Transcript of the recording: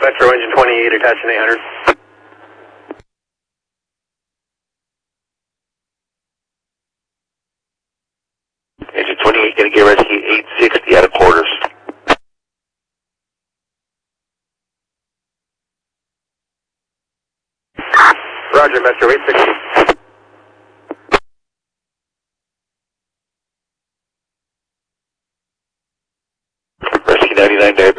Metro engine 28, attaching 800. Engine 28, gonna get rescue 860 out of quarters. Roger, Metro 860. Rescue 99 there.